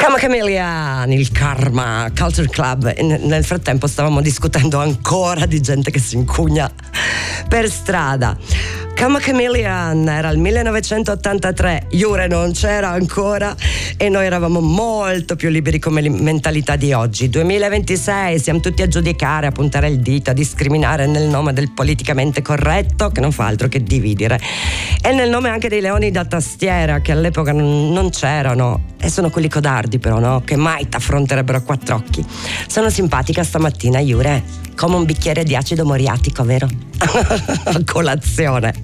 Come Chameleon, il Karma Culture Club. Nel frattempo stavamo discutendo ancora di gente che si incugna per strada. Come Chameleon era il 1983, Jure non c'era ancora e noi eravamo molto più liberi come mentalità di oggi. 2026, siamo tutti a giudicare, a puntare il dito, a discriminare nel nome del politicamente corretto, che non fa altro che dividere, e nel nome anche dei leoni da tastiera che all'epoca non c'erano, e sono quelli codardi però, no? Che mai t'affronterebbero a quattro occhi. Sono simpatica stamattina, Jure, come un bicchiere di acido moriatico, vero? A colazione.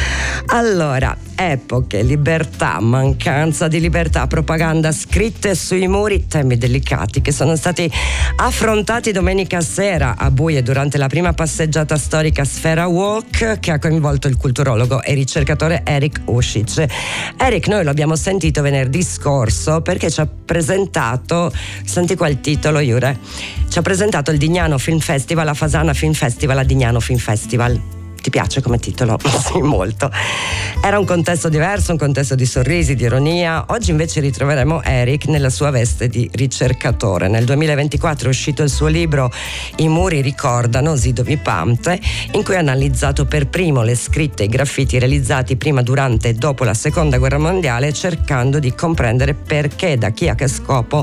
Allora, epoche, libertà, mancanza di libertà, propaganda scritte sui muri, temi delicati che sono stati affrontati domenica sera a Buie durante la prima passeggiata storica Sfera Walk, che ha coinvolto il culturologo e ricercatore Eric Ušić. Eric noi lo abbiamo sentito venerdì scorso perché ci ha presentato, senti qua il titolo, Jure, ci ha presentato il Dignano Film Festival, a Fasana Film Festival, a Dignano Film Festival. Ti piace come titolo? Sì, molto. Era un contesto diverso, un contesto di sorrisi, di ironia. Oggi invece ritroveremo Eric nella sua veste di ricercatore. Nel 2024 è uscito il suo libro I muri ricordano, Zido Vipante, in cui ha analizzato per primo le scritte e i graffiti realizzati prima, durante e dopo la Seconda Guerra Mondiale, cercando di comprendere perché, da chi, a che scopo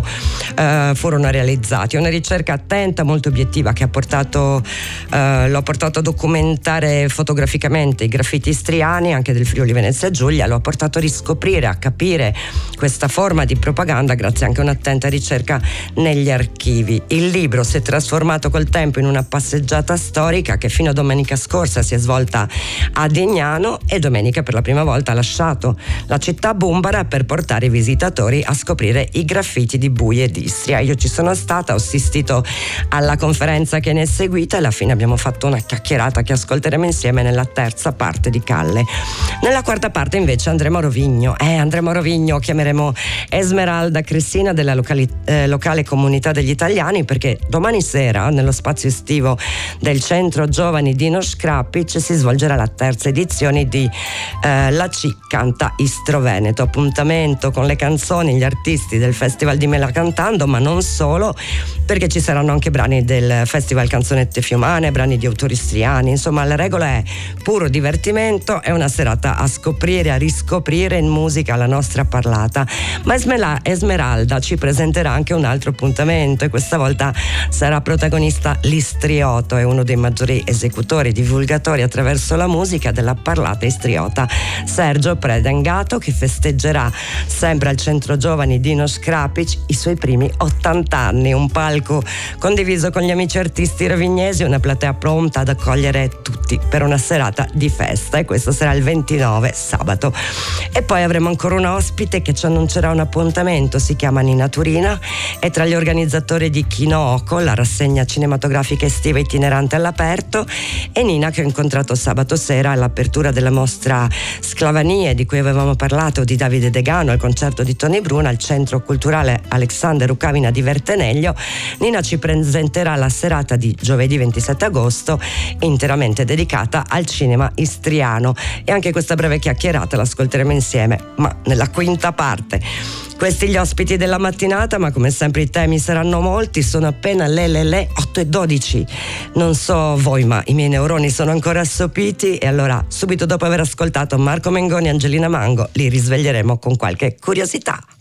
furono realizzati. Una ricerca attenta, molto obiettiva, che lo ha portato a documentare fotograficamente i graffiti istriani anche del Friuli Venezia Giulia, lo ha portato a riscoprire, a capire questa forma di propaganda grazie anche a un'attenta ricerca negli archivi. Il libro si è trasformato col tempo in una passeggiata storica che fino a domenica scorsa si è svolta a Dignano, e domenica per la prima volta ha lasciato la città bumbara per portare i visitatori a scoprire i graffiti di Buie e d'Istria. Io ci sono stata, ho assistito alla conferenza che ne è seguita e alla fine abbiamo fatto una chiacchierata che ascolteremo insieme nella terza parte di Calle. Nella quarta parte invece andremo a Rovigno, chiameremo Esmeralda Cressina della locale comunità degli italiani, perché domani sera nello spazio estivo del centro giovani Dino Scrapic si svolgerà la terza edizione di La C Canta Istro Veneto, appuntamento con le canzoni, gli artisti del Festival di Mela Cantando, ma non solo, perché ci saranno anche brani del Festival Canzonette Fiumane, brani di autori istriani. Insomma, la regola è puro divertimento, è una serata a scoprire, a riscoprire in musica la nostra parlata. Ma Esmeralda ci presenterà anche un altro appuntamento, e questa volta sarà protagonista l'istrioto, è uno dei maggiori esecutori, divulgatori attraverso la musica della parlata istriota, Sergio Predengato, che festeggerà sempre al centro giovani Dino Scrapic i suoi primi 80 anni. Un palco condiviso con gli amici artisti rovignesi, una platea pronta ad accogliere tutti per una serata di festa, e questo sarà il 29, sabato. E poi avremo ancora un ospite che ci annuncerà un appuntamento, si chiama Nina Turina, è tra gli organizzatori di Kinooko, la rassegna cinematografica estiva itinerante all'aperto, e Nina, che ho incontrato sabato sera all'apertura della mostra Sclavanie di cui avevamo parlato, di Davide Degano, al concerto di Tony Bruna al Centro Culturale Alexander Rukavina di Verteneglio. Nina ci presenterà la serata di giovedì 27 agosto interamente dedicata al cinema istriano, e anche questa breve chiacchierata l'ascolteremo insieme, ma nella quinta parte. Questi gli ospiti della mattinata, ma come sempre i temi saranno molti. Sono appena le 8:12. Non so voi, ma i miei neuroni sono ancora assopiti, e allora subito dopo aver ascoltato Marco Mengoni e Angelina Mango li risveglieremo con qualche curiosità.